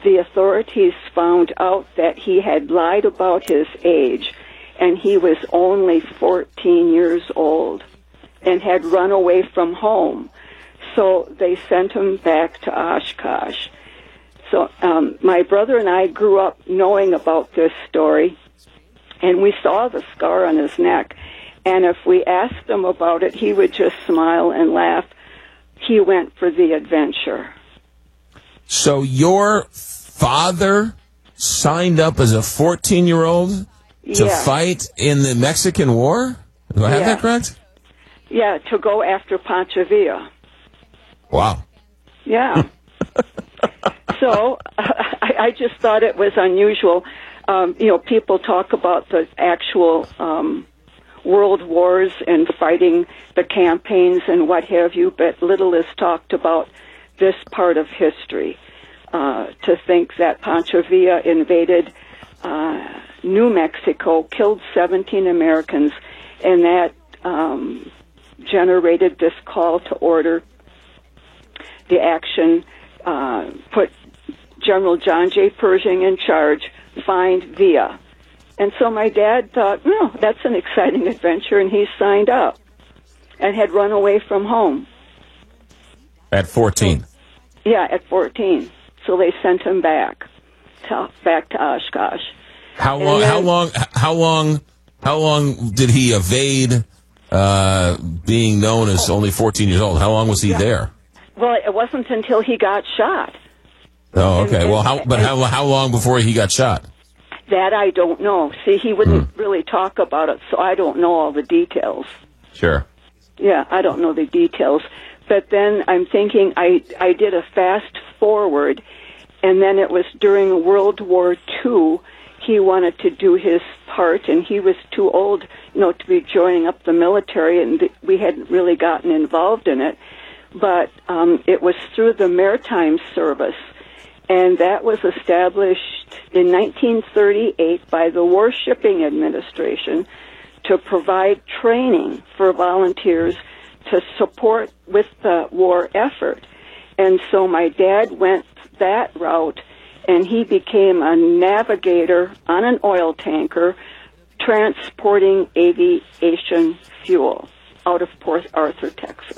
the authorities found out that he had lied about his age, and he was only 14 years old and had run away from home. So they sent him back to Oshkosh. So my brother and I grew up knowing about this story, and we saw the scar on his neck. And if we asked him about it, he would just smile and laugh. He went for the adventure. So your father signed up as a 14-year-old to fight in the Mexican War? Do I have that correct? Yeah, to go after Pancho Villa. Wow. Yeah. So I just thought it was unusual. People talk about the actual world wars and fighting the campaigns and what have you, but little is talked about this part of history. To think that Pancho Villa invaded New Mexico, killed 17 Americans, and that generated this call to order the action, put General John J. Pershing in charge, find Villa. And so my dad thought, no, that's an exciting adventure, and he signed up and had run away from home. At 14? Yeah, at 14. So they sent him back to Oshkosh. How long did he evade being known as only 14 years old? How long was he there? Well, it wasn't until he got shot. Oh, okay. How long before he got shot? That I don't know. See, he wouldn't really talk about it, so I don't know all the details. Sure. Yeah, I don't know the details. But then I'm thinking I did a fast forward, and then it was during World War II. He wanted to do his part, and he was too old, to be joining up the military, and we hadn't really gotten involved in it. But it was through the Maritime Service, and that was established in 1938 by the Warshipping Administration to provide training for volunteers to support with the war effort. And so my dad went that route, and he became a navigator on an oil tanker transporting aviation fuel out of Port Arthur, Texas.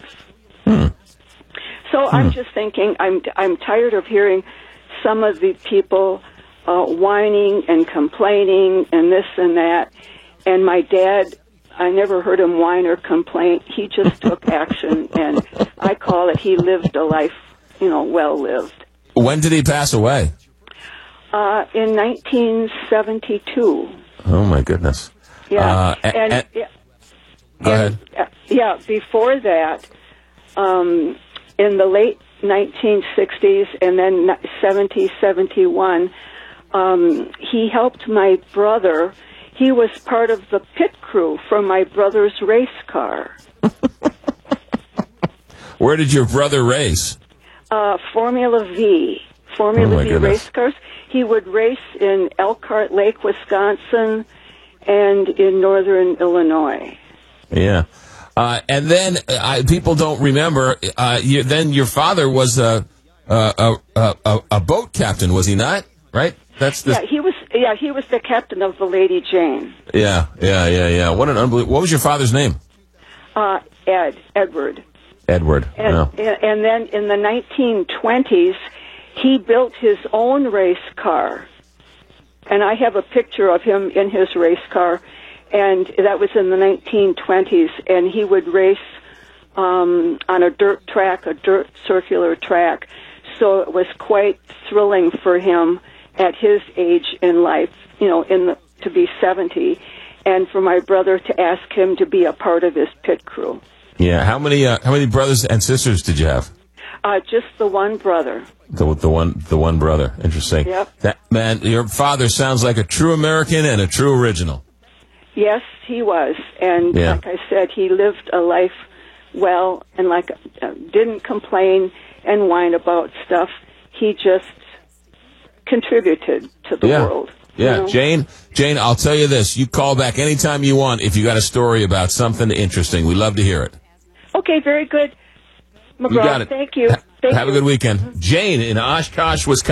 So I'm just thinking, I'm tired of hearing some of the people whining and complaining and this and that. And my dad, I never heard him whine or complain. He just took action, and I call it he lived a life, well lived. When did he pass away? In 1972. Oh, my goodness. Yeah. Go ahead. Yeah, before that, in the late 1960s and then 71, he helped my brother. He was part of the pit crew for my brother's race car. Where did your brother race? Formula V race cars. He would race in Elkhart Lake, Wisconsin, and in northern Illinois. Yeah. And then people don't remember. Then your father was a boat captain, was he not? Right? He was. Yeah, he was the captain of the Lady Jane. Yeah. What an unbelievable. What was your father's name? Edward. Edward. And then in the 1920s, he built his own race car, and I have a picture of him in his race car. And that was in the 1920s, and he would race on a dirt circular track. So it was quite thrilling for him at his age in life, to be 70, and for my brother to ask him to be a part of his pit crew. Yeah, how many brothers and sisters did you have? Just the one brother. The one brother. Interesting. Yep. Man, your father sounds like a true American and a true original. Yes, he was, and like I said, he lived a life well, and didn't complain and whine about stuff. He just contributed to the world. Yeah, Jane, I'll tell you this. You call back anytime you want if you got a story about something interesting. We love to hear it. Okay, very good. McGraw, You got it. Thank you. Have a good weekend. Jane in Oshkosh, Wisconsin.